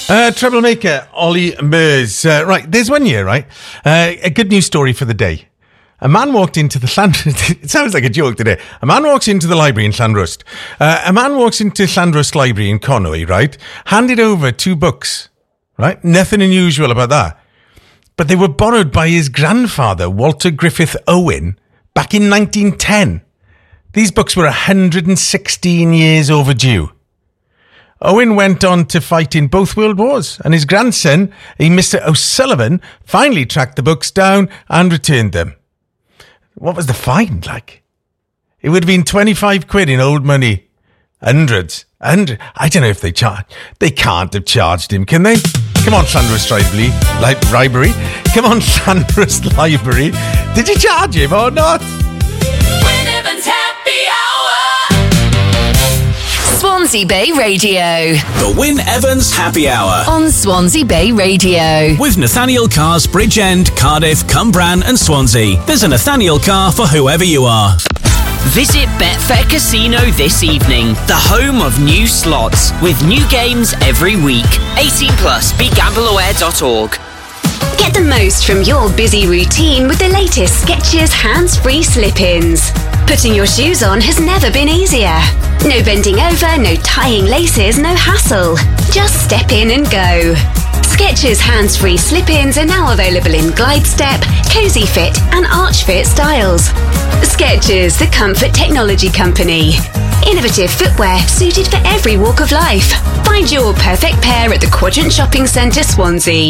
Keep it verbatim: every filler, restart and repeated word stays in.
Uh, troublemaker, Ollie Murs. Uh, right, there's one year, right? Uh, a good news story for the day. A man walked into the Lland... It sounds like a joke today. A man walks into the library in Llandrwst. Uh, a man walks into Llandrwst Library in Conwy, right? Handed over two books, right? Nothing unusual about that. But they were borrowed by his grandfather, Walter Griffith Owen, back in nineteen ten. These books were one hundred sixteen years overdue. Owen went on to fight in both World Wars, and his grandson, a Mister O'Sullivan, finally tracked the books down and returned them. What was the fine like? It would have been twenty-five quid in old money. Hundreds. Hundred. I don't know if they charge. They can't have charged him, can they? Come on, Llandrwst Library. Li- Library. Come on, Llandrwst Library. Did you charge him or not? Win Evans Happy Hour. Swansea Bay Radio. The Win Evans Happy Hour. On Swansea Bay Radio. With Nathaniel Cars, Bridgend, Cardiff, Cumbran and Swansea. There's a Nathaniel car for whoever you are. Visit Betfair Casino this evening, the home of new slots, with new games every week. eighteen plus, be gamble aware dot org. Get the most from your busy routine with the latest Skechers hands-free slip-ins. Putting your shoes on has never been easier. No bending over, no tying laces, no hassle. Just step in and go. Skechers hands-free slip-ins are now available in Glide Step, Cozy Fit and Arch Fit styles. Skechers, the comfort technology company. Innovative footwear suited for every walk of life. Find your perfect pair at the Quadrant Shopping Centre, Swansea.